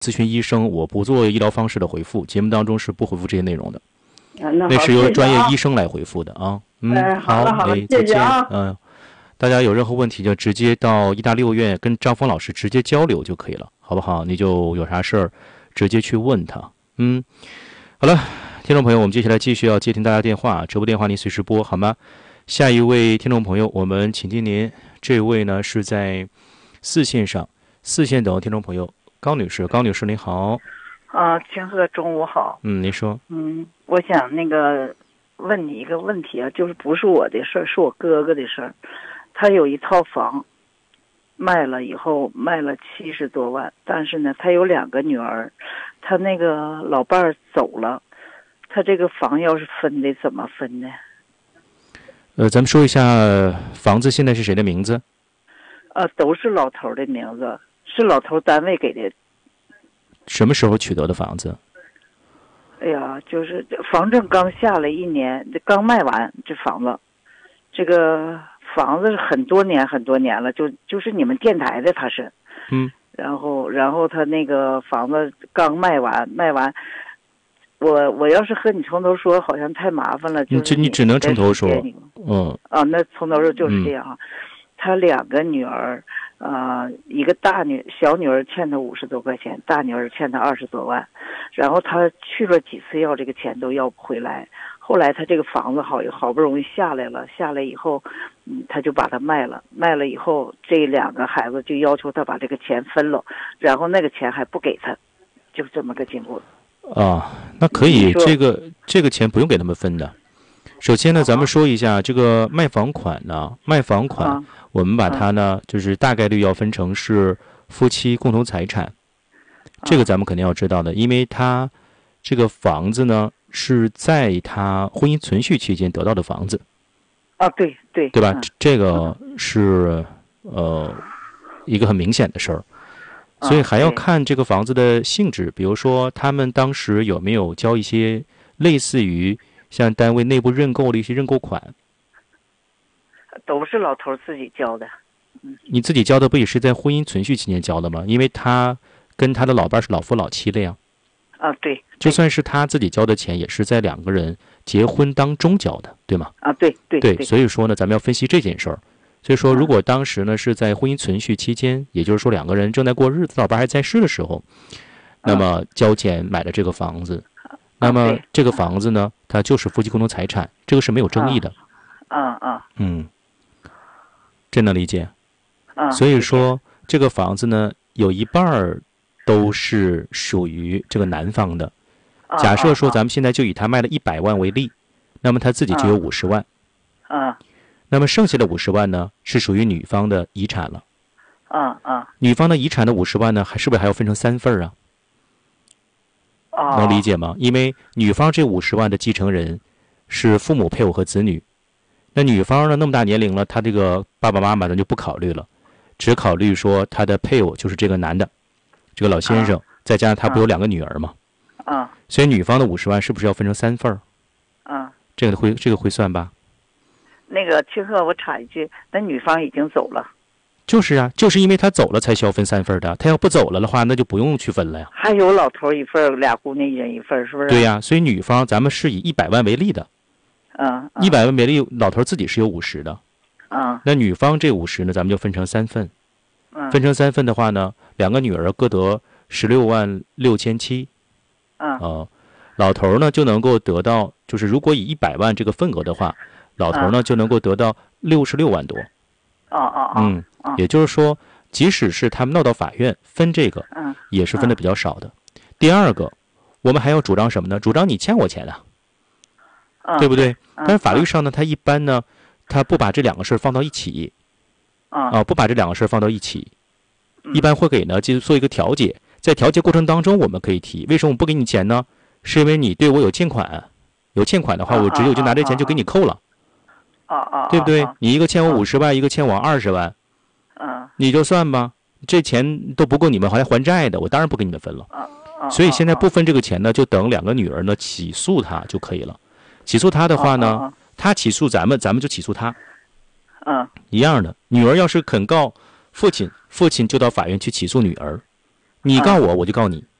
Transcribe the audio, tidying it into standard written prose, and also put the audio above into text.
咨询医生，我不做医疗方式的回复，节目当中是不回复这些内容的。 那是由专业医生来回复的啊。 好了， 再见啊。 大家有任何问题就直接到医大6院跟张峰老师直接交流就可以了，好不好？你就有啥事儿直接去问他。好了，听众朋友，我们接下来继续要接听大家电话，直播电话您随时拨好吗？下一位听众朋友，我们请听您，这位呢是在4线上，4线等听众朋友高女士，高女士您好。 清鹤中午好。 您说。 我想问你一个问题啊，就是不是我的事儿，是我哥哥的事儿。他有一套房，卖了以后卖了70多万，但是呢，他有2个女儿，他那个老伴儿走了，他这个房要是分的怎么分呢？ 咱们说一下房子现在是谁的名字？ 都是老头的名字，是老头单位给的。 什么时候取得的房子？ 哎呀，就是房证刚下了1年，刚卖完这房子，这个房子是很多年了，就是你们电台的他是。然后他那个房子刚卖完，我要是和你从头说，好像太麻烦了。就是你只能从头说。 那从头说就是这样啊。他2个女儿，一个小女儿欠他50多块钱，大女儿欠他20多万，然后他去了几次要这个钱都要不回来。后来他这个房子好不容易下来了，下来以后，他就把它卖了以后，这2个孩子就要求他把这个钱分了，然后那个钱还不给他，就这么个经过。 那可以，这个钱不用给他们分的。首先呢，咱们说一下这个卖房款，我们把它呢，就是大概率要分成是夫妻共同财产，这个咱们肯定要知道的，因为他这个房子呢是在他婚姻存续期间得到的房子。 对吧？这个是一个很明显的事儿，所以还要看这个房子的性质，比如说他们当时有没有交一些类似于像单位内部认购的一些认购款。 都是老头自己交的。 你自己交的不也是在婚姻存续期间交的吗？因为他跟他的老伴是老夫老妻了呀。 对。 就算是他自己交的钱，也是在2个人结婚当中交的，对吗？ 对。 所以说呢，咱们要分析这件事儿。所以说，如果当时呢是在婚姻存续期间，也就是说2个人正在过日子，老伴还在世的时候，那么交钱买了这个房子，那么这个房子呢，它就是夫妻共同财产，这个是没有争议的。这能理解。所以说这个房子呢，有一半都是属于这个男方的。假设说咱们现在就以他卖了100万为例，那么他自己就有50万。那么剩下的50万呢，是属于女方的遗产了。女方的遗产的50万呢，是不是还要分成3份啊？能理解吗？因为女方这50万的继承人是父母、配偶和子女。那女方呢，那么大年龄了，她这个爸爸妈妈呢就不考虑了，只考虑说她的配偶就是这个男的，这个老先生，再加上他不有2个女儿吗？所以女方的50万是不是要分成3份？这个会算吧？ 那个清鹤，我插一句，那女方已经走了。 就是啊，就是因为他走了才需要分3份的，他要不走了的话，那就不用去分了呀。 还有老头1份，2姑娘1人1份，是不是？ 对呀，所以女方咱们是以100万为例的。100万为例，老头自己是有50的。那女方这50呢，咱们就分成3份。分成3份的话呢，2个女儿各得16万6千7。老头呢就能够得到，就是如果以100万这个份额的话，老头呢就能够得到66万多。也就是说，即使是他们闹到法院分这个，也是分的比较少的。第二个，我们还要主张什么呢？主张你欠我钱啊。对不对？但是法律上呢，他一般呢，他不把这2个事放到一起，不把这2个事放到一起，一般会给呢，就做一个调解。在调解过程当中，我们可以提，为什么我不给你钱呢？是因为你对我有欠款，有欠款的话，我直接我就拿这钱就给你扣了，对不对？你一个欠我50万，一个欠我20万，你就算吧，这钱都不够你们还债的，我当然不给你们分了。所以现在不分这个钱呢，就等2个女儿呢起诉他就可以了。起诉他的话呢，他起诉咱们就起诉他，一样的。女儿要是肯告父亲，父亲就到法院去起诉女儿， 你告我，我就告你。